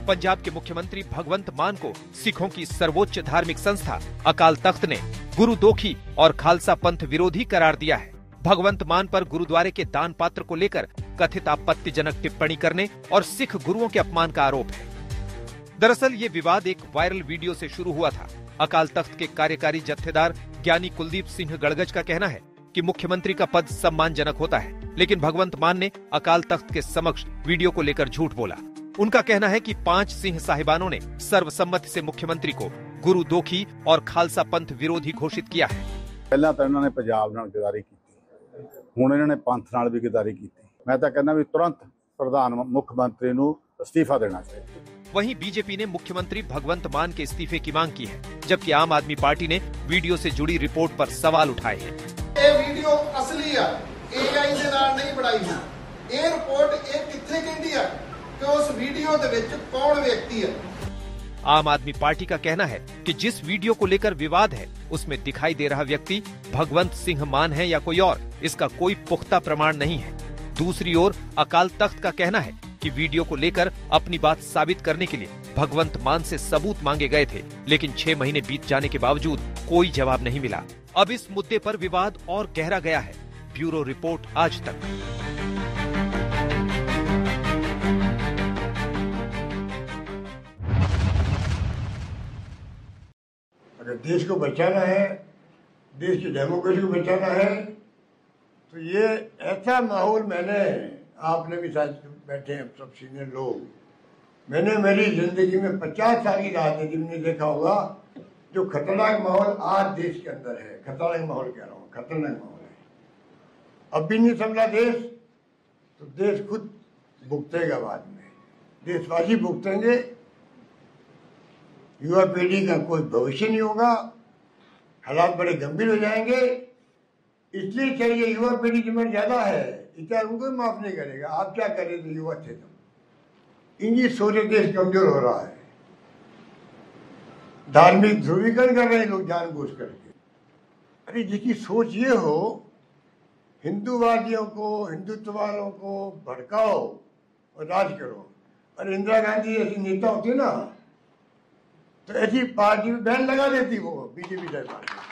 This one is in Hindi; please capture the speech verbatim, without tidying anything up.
पंजाब के मुख्यमंत्री भगवंत मान को सिखों की सर्वोच्च धार्मिक संस्था अकाल तख्त ने गुरुदोखी और खालसा पंथ विरोधी करार दिया है। भगवंत मान पर गुरुद्वारे के दान पात्र को लेकर कथित आपत्तिजनक टिप्पणी करने और सिख गुरुओं के अपमान का आरोप है। दरअसल ये विवाद एक वायरल वीडियो से शुरू हुआ था। अकाल तख्त के कार्यकारी जत्थेदार ज्ञानी कुलदीप सिंह गड़गज का कहना है कि मुख्यमंत्री का पद सम्मानजनक होता है, लेकिन भगवंत मान ने अकाल तख्त के समक्ष वीडियो को लेकर झूठ बोला। उनका कहना है कि पांच सिंह साहिबानों ने सर्वसम्मति से मुख्यमंत्री को गुरुदोखी और खालसा पंथ विरोधी घोषित किया है। पहला तो इन्होंने पंजाब नाल गद्दारी की, हुण इन्होंने पंथ नाल भी गद्दारी की। मैं तो कहना भी तुरंत प्रधान मुख्यमंत्री नूं इस्तीफा देना चाहिए। वहीं बीजेपी ने मुख्यमंत्री भगवंत मान के इस्तीफे की मांग की है, जबकि आम आदमी पार्टी ने वीडियो से जुड़ी रिपोर्ट पर सवाल उठाए हैं। ये वीडियो असली है, एआई दे नाल नहीं बनाई है। ये रिपोर्ट ये कित्थे कहंदी है कि उस वीडियो दे विच कौन व्यक्ति है। आम आदमी पार्टी का कहना है कि जिस वीडियो को लेकर विवाद है उसमें दिखाई दे रहा व्यक्ति भगवंत सिंह मान है या कोई और, इसका कोई पुख्ता प्रमाण नहीं है। दूसरी ओर अकाल तख्त का कहना है कि वीडियो को लेकर अपनी बात साबित करने के लिए भगवंत मान से सबूत मांगे गए थे, लेकिन छह महीने बीत जाने के बावजूद कोई जवाब नहीं मिला। अब इस मुद्दे पर विवाद और गहरा गया है। ब्यूरो रिपोर्ट आज तक। अगर देश को बचाना है, देश की डेमोक्रेसी को बचाना है, तो ये ऐसा माहौल, मैंने आपने भी साथ बैठे हैं सब सीनियर लोग, मैंने मेरी जिंदगी में पचास साल की राजनीति में देखा होगा जो खतरनाक माहौल आज देश के अंदर है। खतरनाक माहौल कह रहा हूँ, खतरनाक माहौल है। अब भी नहीं संभला देश तो देश खुद भुगतेगा बाद में, देशवासी भुगतेंगे। युवा पीढ़ी का कोई भविष्य नहीं होगा, हालात बड़े गंभीर हो जाएंगे। इसलिए चाहिए, युवा पीढ़ी की उम्र ज्यादा है, इतना उनको माफ नहीं करेगा। आप क्या करें तो युवा थे तुम, इनकी सोच देश कमजोर हो रहा है। धार्मिक ध्रुवीकरण कर रहे हैं लोग जानबूझ करके। अरे जिसकी सोच ये हो, हिंदूवादियों को, हिंदुत्व वालों को भड़काओ और राज करो। और इंदिरा गांधी ऐसी नेता होती ना, तो ऐसी पार्टी में बैन लगा देती वो बीजेपी टाइप पार्टी।